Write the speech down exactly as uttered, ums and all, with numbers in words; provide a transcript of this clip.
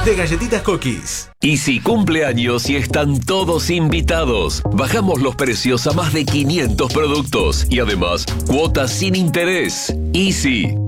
de galletitas Cookies. Easy cumpleaños y están todos invitados. Bajamos los precios a más de quinientos productos y además cuotas sin interés. Easy,